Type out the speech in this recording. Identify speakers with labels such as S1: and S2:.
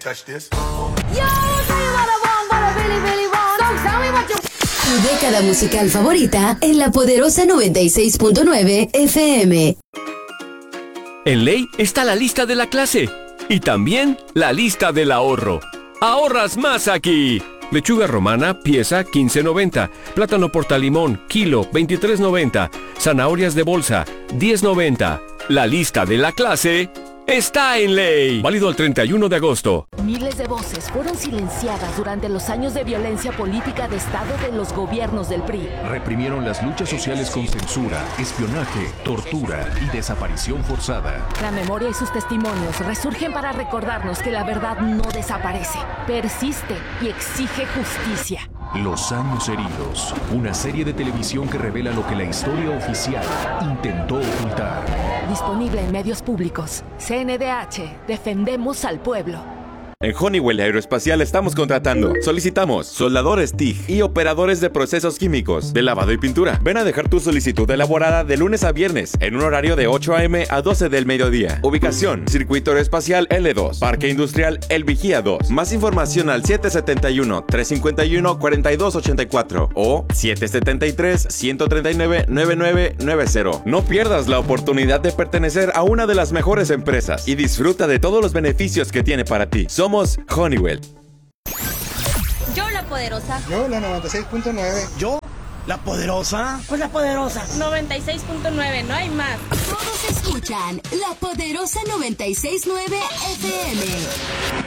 S1: touch this.
S2: Tu década musical favorita en la poderosa 96.9 FM.
S3: En Ley está la lista de la clase y también la lista del ahorro. ¡Ahorras más aquí! Lechuga romana, pieza, 15.90. Plátano portalimón, kilo, 23.90. Zanahorias de bolsa, 10.90. La lista de la clase está en Ley. Válido el 31 de agosto.
S4: Miles de voces fueron silenciadas durante los años de violencia política de Estado de los gobiernos del PRI.
S5: Reprimieron las luchas sociales con censura, espionaje, tortura y desaparición forzada.
S4: La memoria y sus testimonios resurgen para recordarnos que la verdad no desaparece, persiste y exige justicia.
S5: Los años heridos, una serie de televisión que revela lo que la historia oficial intentó ocultar.
S4: Disponible en medios públicos. CNDH, defendemos al pueblo.
S6: En Honeywell Aeroespacial estamos contratando. Solicitamos soldadores TIG y operadores de procesos químicos, de lavado y pintura. Ven a dejar tu solicitud elaborada de lunes a viernes, en un horario de 8 a.m. a 12 del mediodía. Ubicación: Circuito Aeroespacial L2, Parque Industrial El Vigía 2. Más información al 771-351-4284 o 773-139-9990. No pierdas la oportunidad de pertenecer a una de las mejores empresas y disfruta de todos los beneficios que tiene para ti. Somos Honeywell.
S7: Yo la poderosa.
S8: Yo la 96.9.
S9: Yo la poderosa.
S7: Pues la poderosa. 96.9, no hay más.
S2: Todos escuchan La Poderosa 96.9 FM.